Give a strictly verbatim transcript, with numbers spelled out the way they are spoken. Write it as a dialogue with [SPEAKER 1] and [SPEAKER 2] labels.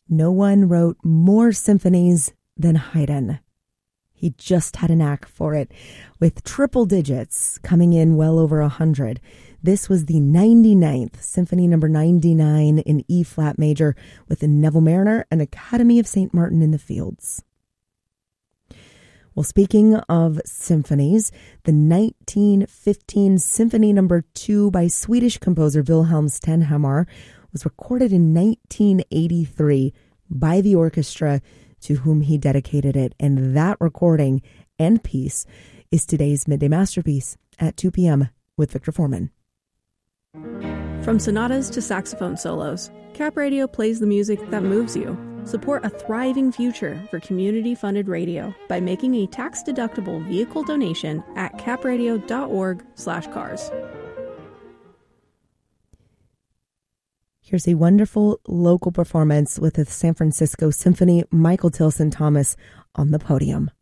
[SPEAKER 1] No one wrote more symphonies than Haydn. He just had a knack for it, with triple digits coming in well over a hundred. This was the ninety-ninth Symphony number ninety-nine in E-flat major with the Neville Mariner and Academy of Saint Martin in the Fields. Well, speaking of symphonies, the nineteen fifteen Symphony number two by Swedish composer Wilhelm Stenhammar was recorded in nineteen eighty-three by the orchestra to whom he dedicated it, and that recording and piece is today's Midday Masterpiece at two p.m. with Victor Foreman.
[SPEAKER 2] From sonatas to saxophone solos, Cap Radio plays the music that moves you. Support a thriving future for community-funded radio by making a tax-deductible vehicle donation at capradio.org slash cars.
[SPEAKER 1] Here's a wonderful local performance with the San Francisco Symphony, Michael Tilson Thomas on the podium.